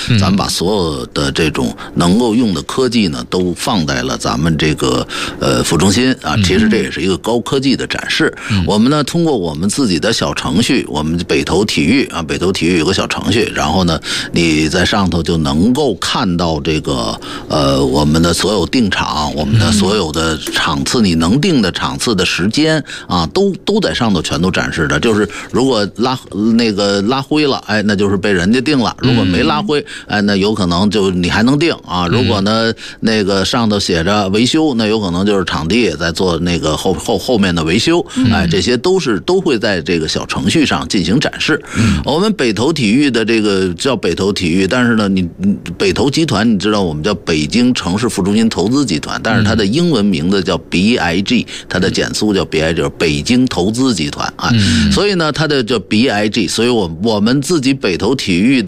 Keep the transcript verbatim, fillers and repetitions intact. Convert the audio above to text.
咱们把所有的这种能够用的科技呢，都放在了咱们这个呃副中心啊。其实这也是一个高科技的展示。我们呢，通过我们自己的小程序，我们北投体育啊，北投体育有个小程序，然后呢，你在上头就能够看到这个呃我们的所有定场，我们的所有的场次，你能定的场次的时间啊，都都在上头全都展示的。就是如果拉那个拉灰了，哎，那就是被人家定了；如果没拉灰，哎，那有可能就你还能定啊。如果呢那个上头写着维修，那有可能就是场地也在做那个后后后面的维修，哎，这些都是都会在这个小程序上进行展示。我们北投体育的这个叫北投体育，但是呢，你北投集团，你知道我们叫北京城市副中心投资集团，但是它的英文名字叫 B I G， 它的简述叫 B I G， 就是北京投资集团啊。所以呢，它的叫 B I G， 所以我我们自己北投体育的